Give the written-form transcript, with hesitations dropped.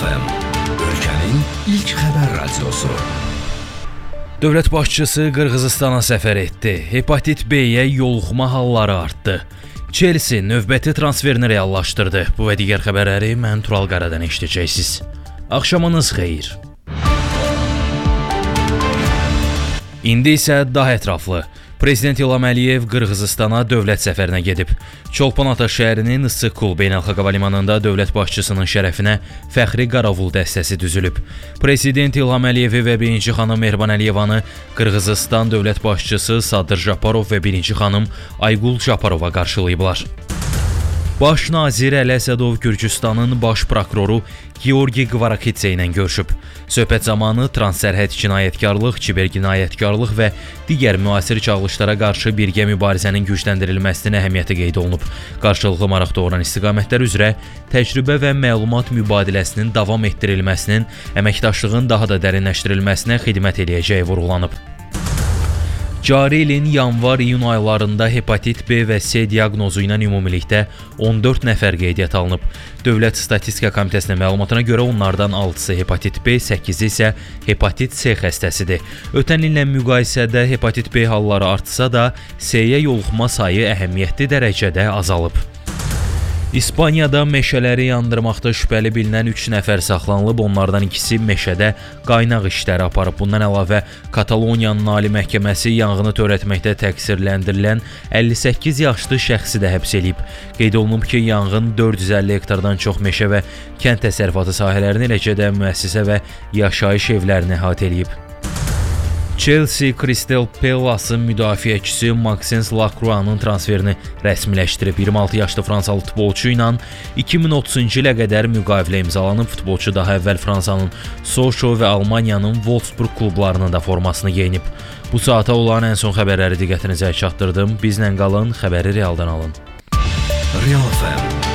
FM, ölkənin ilk xəbər radiosu. Dövlət başçısı Qırğızıstana səfər etdi. Hepatit B-yə yoluxma halları artdı. Chelsea növbəti transferini reallaşdırdı. Bu və digər xəbərləri mən Tural Qaradan eşidəcəksiniz. Axşamınız xeyir. İndi isə daha ətraflı. Prezident İlham Əliyev Qırğızıstana dövlət səfərinə gedib. Çolpan-Ata şəhərinin Issık-Kul beynəlxalq hava limanında dövlət başçısının şərəfinə fəxri qaravul dəstəsi düzülüb. Prezident İlham Əliyevi və birinci xanım Mehriban Əliyevanı Qırğızıstan dövlət başçısı Sadır Japarov və birinci xanım Aygul Japarova qarşılayıblar. Baş nazir Əli Əsədov Gürcüstanın baş prokuroru Georgi Qvarakitse ilə görüşüb. Söhbət zamanı transsərhəd cinayətkarlıq, kibercinayətkarlıq və digər müasir çağırışlara qarşı birgə mübarizənin gücləndirilməsinin əhəmiyyəti qeyd olunub. Qarşılıqlı maraq doğuran istiqamətlər üzrə təcrübə və məlumat mübadiləsinin davam etdirilməsinin, əməkdaşlığın daha da dərinləşdirilməsinə xidmət eləyəcəyi vurğulanıb. Cari ilin yanvar-iyun aylarında hepatit B və C diaqnozu ilə ümumilikdə 14 nəfər qeydiyyata alınıb. Dövlət Statistika Komitəsinin məlumatına görə onlardan 6-sı hepatit B, 8-i isə hepatit C xəstəsidir. Ötən illə müqayisədə hepatit B halları artsa da, C-yə yoluxma sayı əhəmiyyətli dərəcədə azalıb. İspaniyada meşələri yandırmaqda şübhəli bilinən 3 nəfər saxlanılıb, onlardan ikisi meşədə qaynaq işləri aparıb. Bundan əlavə, Kataloniyanın Ali Məhkəməsi yanğını törətməkdə təqsirləndirilən 58 yaşlı şəxsi də həbs edib. Qeyd olunub ki, yanğın 450 hektardan çox meşə və kənd təsərrüfatı sahələrini, eləcə də müəssisə və yaşayış evlərini əhatə edib. Chelsea Crystal Palace'ın müdafiəçisi Maxence Lacroix'ın transferini rəsmiləşdirib. 26 yaşlı Fransalı futbolçu ilə 2030-cu ilə qədər müqavilə imzalanıb. Futbolçu daha əvvəl Fransanın Sochaux və Almaniyanın Wolfsburg klublarının da formasını geyinib. Bu saata olan ən son xəbərləri diqqətinizə çatdırdım. Bizlə qalın, xəbəri realdan alın. Real FM.